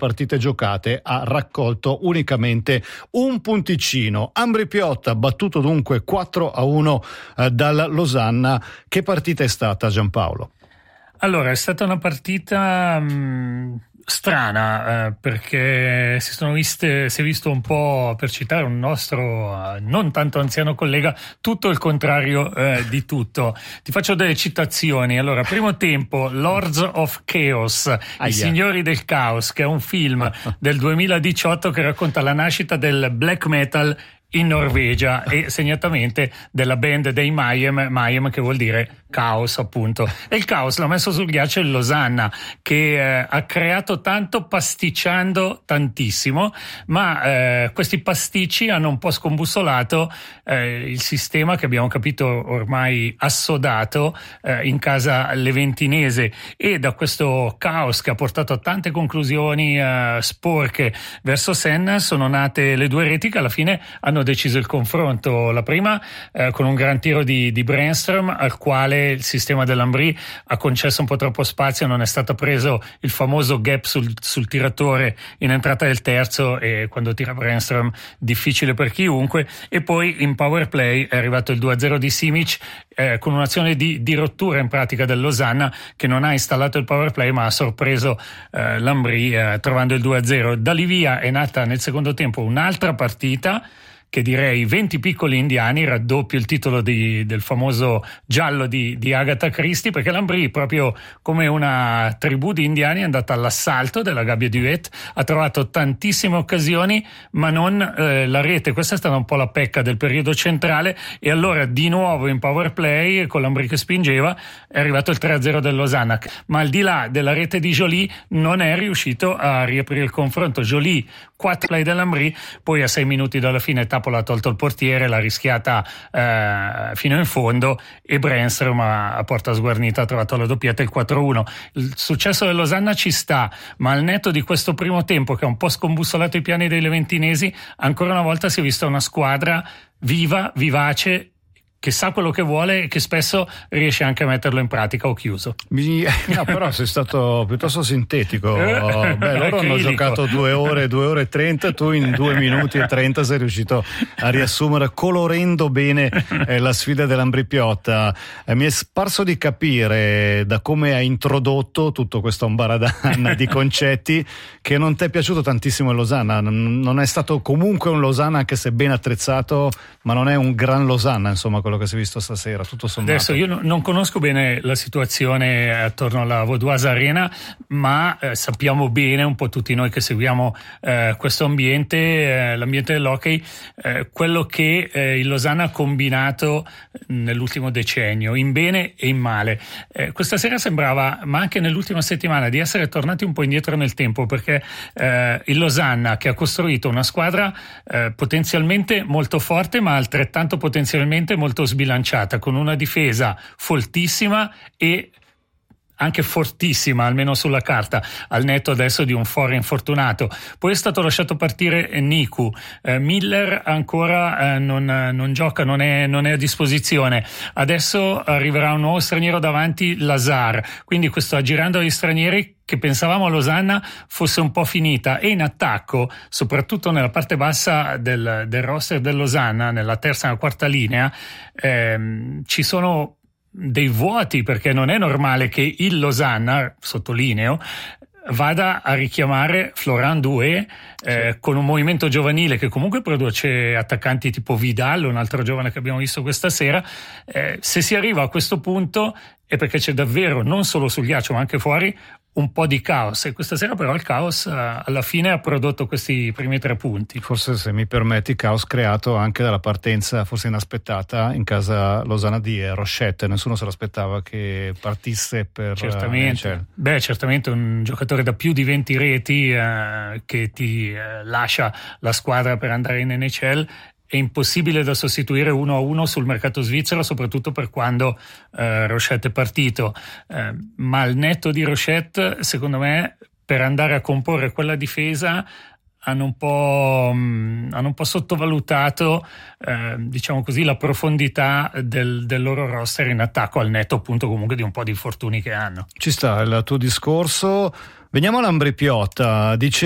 partite giocate ha raccolto unicamente un punticino. Ambri Piotta battuto dunque 4-1 dal Losanna. Che partita è stata, Giampaolo? Allora, è stata una partita strana, perché si è visto un po', per citare un nostro non tanto anziano collega, tutto il contrario di tutto. Ti faccio delle citazioni. Allora, primo tempo, Lords of Chaos, i signori del caos, che è un film del 2018 che racconta la nascita del black metal in Norvegia e segnatamente della band dei Mayhem, che vuol dire caos, appunto. E il caos l'ha messo sul ghiaccio il Losanna, che ha creato tanto pasticciando tantissimo, ma questi pasticci hanno un po' scombussolato il sistema che abbiamo capito ormai assodato in casa leventinese, e da questo caos che ha portato a tante conclusioni sporche verso Senna sono nate le due reti che alla fine hanno deciso il confronto. La prima con un gran tiro di Brännström, al quale il sistema dell'Ambri ha concesso un po' troppo spazio, non è stato preso il famoso gap sul tiratore in entrata del terzo, e quando tira Brännström difficile per chiunque. E poi in power play è arrivato il 2-0 di Simic, con un'azione di rottura in pratica del Losanna, che non ha installato il power play ma ha sorpreso l'Ambri trovando il 2-0. Da lì via è nata nel secondo tempo un'altra partita che direi 20 piccoli indiani, raddoppio il titolo del famoso giallo di Agatha Christie, perché l'Ambri, proprio come una tribù di indiani, è andata all'assalto della gabbia di Huet, ha trovato tantissime occasioni ma non la rete. Questa è stata un po' la pecca del periodo centrale, e allora di nuovo in power play con l'Ambri che spingeva è arrivato il 3-0 del Losanna, ma al di là della rete di Joly non è riuscito a riaprire il confronto. Joly 4 play dell'Ambri, poi a 6 minuti dalla fine Tapola ha tolto il portiere, l'ha rischiata fino in fondo, e Brännström a porta sguarnita ha trovato la doppietta, il 4-1. Il successo del Losanna ci sta, ma al netto di questo primo tempo che ha un po' scombussolato i piani dei leventinesi, ancora una volta si è vista una squadra viva, vivace, che sa quello che vuole e che spesso riesce anche a metterlo in pratica. O chiuso. No, però sei stato piuttosto sintetico. Loro hanno giocato 2 ore e 30, tu in 2 minuti e 30 sei riuscito a riassumere, colorendo bene la sfida dell'Ambri Piotta. Mi è sparso di capire, da come hai introdotto tutto questo ambaradan di concetti, che non ti è piaciuto tantissimo il Losanna. Non è stato comunque un Losanna, anche se ben attrezzato, ma non è un gran Losanna, insomma, quello che si è visto stasera, tutto sommato. Adesso io non conosco bene la situazione attorno alla Vaudoise Arena, ma sappiamo bene, un po' tutti noi che seguiamo questo ambiente, l'ambiente dell'hockey, quello che il Losanna ha combinato nell'ultimo decennio, in bene e in male. Questa sera sembrava, ma anche nell'ultima settimana, di essere tornati un po' indietro nel tempo, perché il Losanna, che ha costruito una squadra potenzialmente molto forte, ma altrettanto potenzialmente molto sbilanciata, con una difesa foltissima e anche fortissima, almeno sulla carta, al netto adesso di un Fore infortunato. Poi è stato lasciato partire Niku, Miller ancora non gioca, non è a disposizione. Adesso arriverà un nuovo straniero davanti, Lazar, quindi questo aggirando agli stranieri che pensavamo a Losanna fosse un po' finita. E in attacco, soprattutto nella parte bassa del roster del Losanna, nella terza e nella quarta linea, ci sono dei vuoti, perché non è normale che il Losanna, sottolineo, vada a richiamare Florent Doué con un movimento giovanile che comunque produce attaccanti tipo Vidal, un altro giovane che abbiamo visto questa sera. Se si arriva a questo punto è perché c'è davvero, non solo sul ghiaccio ma anche fuori, un po' di caos, e questa sera però il caos alla fine ha prodotto questi primi 3 punti. Forse, se mi permetti, caos creato anche dalla partenza forse inaspettata in casa Losanna di Rochette. Nessuno se l'aspettava che partisse per certamente un giocatore da più di 20 reti che ti lascia la squadra per andare in NHL. È impossibile da sostituire 1-1 sul mercato svizzero, soprattutto per quando Rochette è partito. Ma al netto di Rochette, secondo me, per andare a comporre quella difesa hanno un po' sottovalutato, diciamo così, la profondità del loro roster in attacco, al netto appunto comunque di un po' di infortuni che hanno. Ci sta il tuo discorso. Veniamo all'Ambri Piotta.